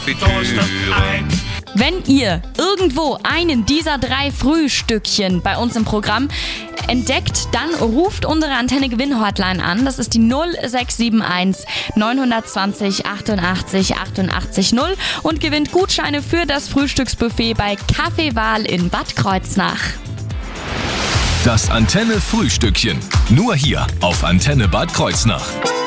Konfitüre. Wenn ihr irgendwo einen dieser 3 Frühstückchen bei uns im Programm entdeckt, dann ruft unsere Antenne-Gewinn-Hotline an. Das ist die 0671 920 88 88 0 und gewinnt Gutscheine für das Frühstücksbuffet bei Kaffeewahl in Bad Kreuznach. Das Antenne-Frühstückchen. Nur hier auf Antenne Bad Kreuznach.